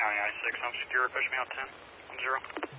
County I-6, I'm secure, push me out 10, 10.